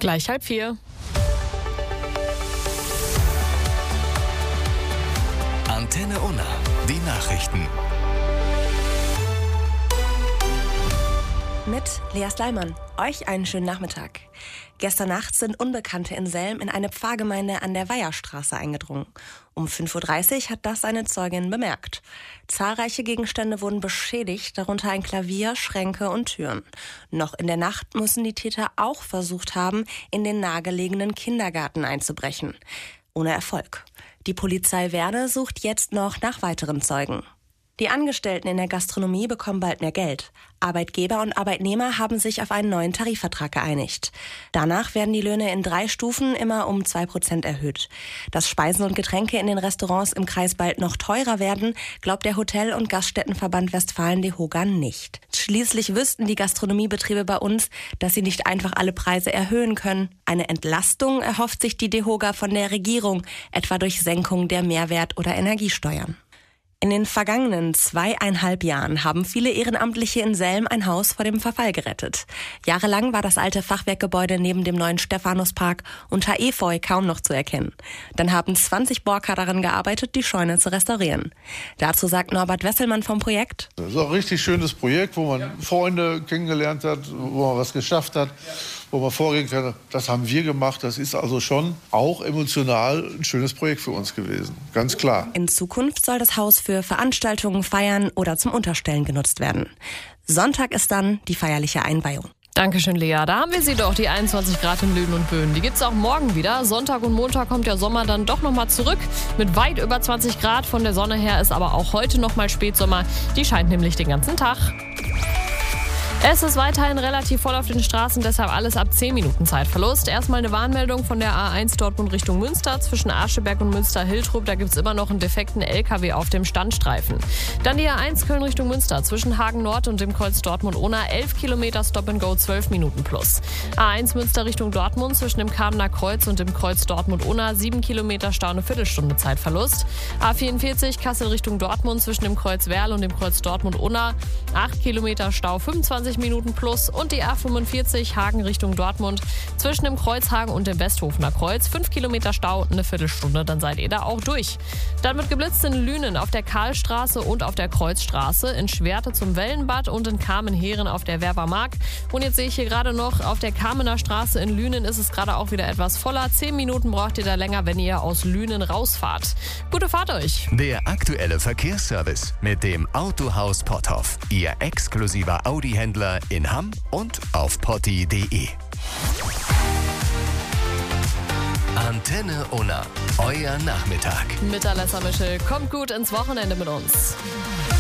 Gleich 3:30. Antenne Unna, die Nachrichten. Mit Lea Sleiman. Euch einen schönen Nachmittag. Gestern Nacht sind Unbekannte in Selm in eine Pfarrgemeinde an der Weiherstraße eingedrungen. Um 5:30 Uhr hat das eine Zeugin bemerkt. Zahlreiche Gegenstände wurden beschädigt, darunter ein Klavier, Schränke und Türen. Noch in der Nacht müssen die Täter auch versucht haben, in den nahegelegenen Kindergarten einzubrechen. Ohne Erfolg. Die Polizei Werne sucht jetzt noch nach weiteren Zeugen. Die Angestellten in der Gastronomie bekommen bald mehr Geld. Arbeitgeber und Arbeitnehmer haben sich auf einen neuen Tarifvertrag geeinigt. Danach werden die Löhne in 3 Stufen immer um 2% erhöht. Dass Speisen und Getränke in den Restaurants im Kreis bald noch teurer werden, glaubt der Hotel- und Gaststättenverband Westfalen-DEHOGA nicht. Schließlich wüssten die Gastronomiebetriebe bei uns, dass sie nicht einfach alle Preise erhöhen können. Eine Entlastung erhofft sich die DEHOGA von der Regierung, etwa durch Senkung der Mehrwert- oder Energiesteuern. In den vergangenen 2,5 Jahren haben viele Ehrenamtliche in Selm ein Haus vor dem Verfall gerettet. Jahrelang war das alte Fachwerkgebäude neben dem neuen Stephanuspark unter Efeu kaum noch zu erkennen. Dann haben 20 Borker daran gearbeitet, die Scheune zu restaurieren. Dazu sagt Norbert Wesselmann vom Projekt: Das ist auch ein richtig schönes Projekt, wo man Freunde kennengelernt hat, wo man was geschafft hat, wo man vorgehen kann. Das haben wir gemacht. Das ist also schon auch emotional ein schönes Projekt für uns gewesen. Ganz klar. In Zukunft soll das Haus für Veranstaltungen, Feiern oder zum Unterstellen genutzt werden. Sonntag ist dann die feierliche Einweihung. Dankeschön, Lea. Da haben wir sie doch, die 21 Grad in Lünen und Böen. Die gibt's auch morgen wieder. Sonntag und Montag kommt der Sommer dann doch nochmal zurück. Mit weit über 20 Grad von der Sonne her ist aber auch heute nochmal Spätsommer. Die scheint nämlich den ganzen Tag. Es ist weiterhin relativ voll auf den Straßen, deshalb alles ab 10 Minuten Zeitverlust. Erstmal eine Warnmeldung von der A1 Dortmund Richtung Münster. Zwischen Ascheberg und Münster-Hiltrup, da gibt's immer noch einen defekten LKW auf dem Standstreifen. Dann die A1 Köln Richtung Münster. Zwischen Hagen Nord und dem Kreuz Dortmund-Unna 11 Kilometer Stop-and-Go, 12 Minuten plus. A1 Münster Richtung Dortmund. Zwischen dem Kamener Kreuz und dem Kreuz Dortmund-Unna 7 Kilometer Stau, eine Viertelstunde Zeitverlust. A44 Kassel Richtung Dortmund. Zwischen dem Kreuz Werl und dem Kreuz Dortmund-Unna 8 Kilometer Stau, 25 Minuten plus. Und die A45 Hagen Richtung Dortmund zwischen dem Kreuzhagen und dem Westhofener Kreuz 5 Kilometer Stau, eine Viertelstunde, dann seid ihr da auch durch. Dann wird geblitzt in Lünen auf der Karlstraße und auf der Kreuzstraße, in Schwerte zum Wellenbad und in Kamenheren auf der Werbermark. Und jetzt sehe ich hier gerade noch, auf der Kamener Straße in Lünen ist es gerade auch wieder etwas voller. 10 Minuten braucht ihr da länger, wenn ihr aus Lünen rausfahrt. Gute Fahrt euch! Der aktuelle Verkehrsservice mit dem Autohaus Potthoff. Ihr exklusiver Audi-Händler in Hamm und auf potti.de. Antenne Unna, euer Nachmittag. Mit Alessa Mischel. Kommt gut ins Wochenende mit uns.